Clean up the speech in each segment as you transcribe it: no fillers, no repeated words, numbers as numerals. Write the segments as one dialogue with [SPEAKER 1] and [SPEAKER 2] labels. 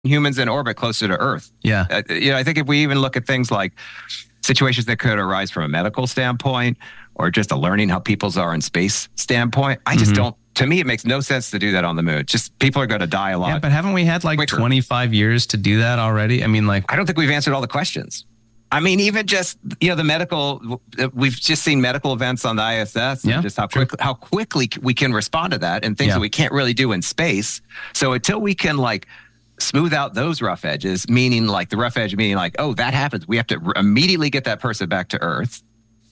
[SPEAKER 1] humans in orbit closer to Earth.
[SPEAKER 2] Yeah.
[SPEAKER 1] I think if we even look at things like situations that could arise from a medical standpoint or just a learning how people's are in space standpoint, I just don't. To me, it makes no sense to do that on the moon. Just people are going to die a lot.
[SPEAKER 2] Yeah, but haven't we had like
[SPEAKER 1] quicker.
[SPEAKER 2] 25 years to do that already? I mean, like,
[SPEAKER 1] I don't think we've answered all the questions. I mean, even just, the medical, we've just seen medical events on the ISS and just how quickly we can respond to that and things that we can't really do in space. So until we can like smooth out those rough edges, meaning like the rough edge, meaning like, oh, that happens, we have to immediately get that person back to Earth.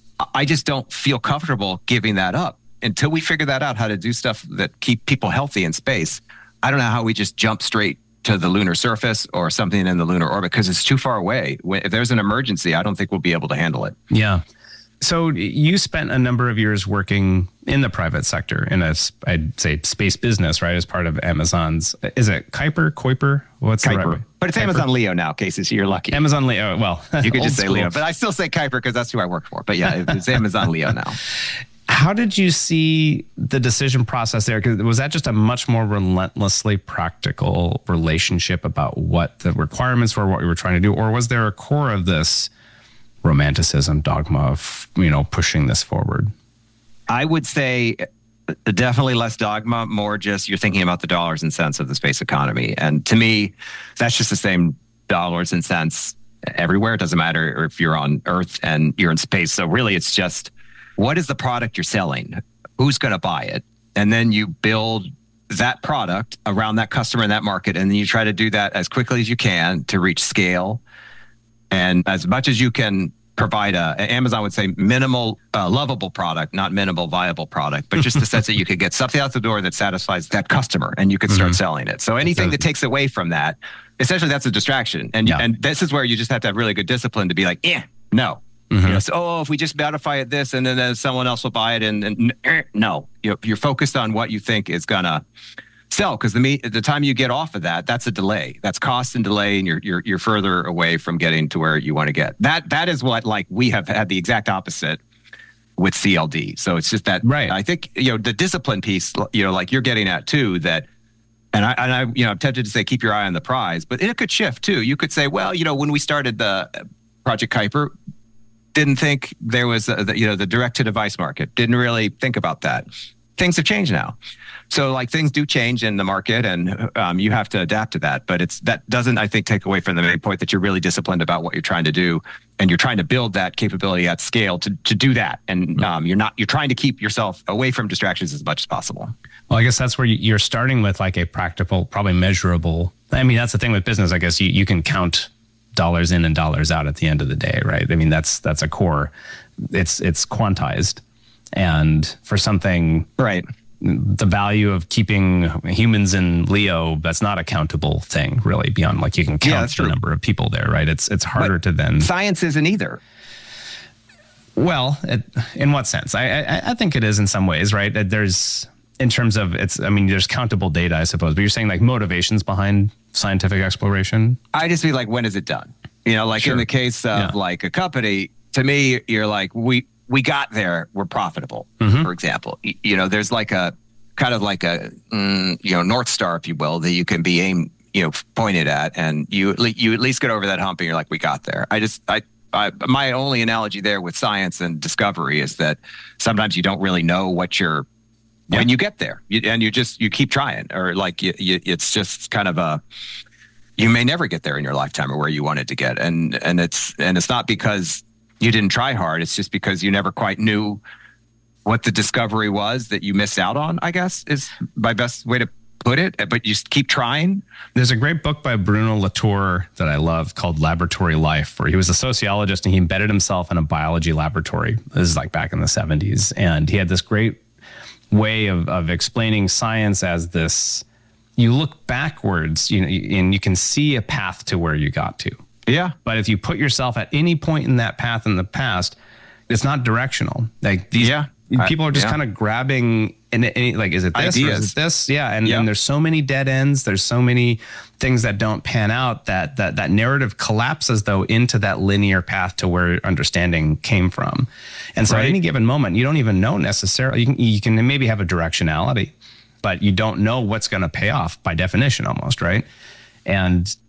[SPEAKER 1] I just don't feel comfortable giving that up. Until we figure that out, how to do stuff that keep people healthy in space, I don't know how we just jump straight to the lunar surface or something in the lunar orbit because it's too far away. If there's an emergency, I don't think we'll be able to handle it.
[SPEAKER 2] Yeah. So you spent a number of years working in the private sector in I'd say space business, right? As part of Amazon's, is it Kuiper? What's
[SPEAKER 1] Kuiper.
[SPEAKER 2] The right way?
[SPEAKER 1] But it's Kuiper. Amazon Leo now, Casey, so you're lucky.
[SPEAKER 2] Amazon Leo, well.
[SPEAKER 1] You could just say Leo, but I still say Kuiper because that's who I work for. But yeah, it's Amazon Leo now.
[SPEAKER 2] How did you see the decision process there? Because was that just a much more relentlessly practical relationship about what the requirements were, what we were trying to do? Or was there a core of this romanticism, dogma of, pushing this forward?
[SPEAKER 1] I would say definitely less dogma, more just you're thinking about the dollars and cents of the space economy. And to me, that's just the same dollars and cents everywhere. It doesn't matter if you're on Earth and you're in space. So really, it's just, what is the product you're selling? Who's going to buy it? And then you build that product around that customer in that market. And then you try to do that as quickly as you can to reach scale. And as much as you can provide Amazon would say minimal, lovable product, not minimal viable product, but just the sense that you could get something out the door that satisfies that customer and you could start selling it. So anything that takes away from that, essentially that's a distraction. And this is where you just have to have really good discipline to be like, no. So, if we just modify it this and then someone else will buy it and no, you're focused on what you think is going to sell because the time you get off of that, that's a delay. That's cost and delay and you're further away from getting to where you want to get. That is what like we have had the exact opposite with CLD. So it's just that I think, the discipline piece, like you're getting at too, that and I'm tempted to say keep your eye on the prize, but it could shift too. You could say, well, when we started the Project Kuiper, didn't think there was the direct-to-device market. Didn't really think about that. Things have changed now. So like things do change in the market and you have to adapt to that. But that doesn't, I think, take away from the main point that you're really disciplined about what you're trying to do. And you're trying to build that capability at scale to do that. And you're trying to keep yourself away from distractions as much as possible.
[SPEAKER 2] Well, I guess that's where you're starting with like a practical, probably measurable. I mean, that's the thing with business. I guess you can count dollars in and dollars out at the end of the day, right? I mean, that's a core. It's quantized. And for something, the value of keeping humans in Leo, that's not a countable thing, really, beyond like you can count the number of people there, right? It's harder to then.
[SPEAKER 1] Science isn't either.
[SPEAKER 2] Well, in what sense? I think it is in some ways, right? There's, in terms of there's countable data, I suppose, but you're saying like motivations behind scientific exploration? I just
[SPEAKER 1] feel like, when is it done? In the case of like a company, to me, you're like, we got there, we're profitable, for example. There's like a kind of like a, North Star, if you will, that you can be pointed at, and you at least get over that hump and you're like, we got there. My only analogy there with science and discovery is that sometimes you don't really know what you're, when you get there, and you keep trying, or like it's just kind of you may never get there in your lifetime or where you wanted to get, and it's not because you didn't try hard. It's just because you never quite knew what the discovery was that you missed out on, I guess, is my best way to put it. But you keep trying.
[SPEAKER 2] There's a great book by Bruno Latour that I love called Laboratory Life, where he was a sociologist and he embedded himself in a biology laboratory. This is like back in the 70s. And he had this great way of explaining science as this, you look backwards, and you can see a path to where you got to.
[SPEAKER 1] Yeah.
[SPEAKER 2] But if you put yourself at any point in that path in the past, it's not directional. Like these people are just kind of grabbing like, is it this
[SPEAKER 1] ideas.
[SPEAKER 2] Or is it this? Yeah. And there's so many dead ends. There's so many things that don't pan out that narrative collapses though into that linear path to where understanding came from. And so at any given moment, you don't even know necessarily, you can maybe have a directionality, but you don't know what's going to pay off by definition almost, right? And